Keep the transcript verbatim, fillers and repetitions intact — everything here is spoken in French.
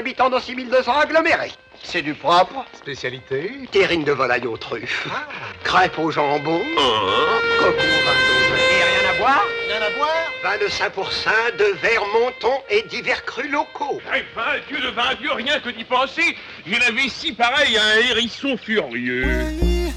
habitants dans six mille deux cents agglomérés. C'est du propre. Spécialité? Terrine de volaille aux truffes. Ah. Crêpes au jambon. Oh. Coco vingt-deux. Et rien à boire? Rien à boire? Vin de cinq pour cent, de verre monton et divers crus locaux. Eh ben, Dieu de vin Dieu, rien que d'y penser, j'ai la vessie pareille à un hérisson furieux.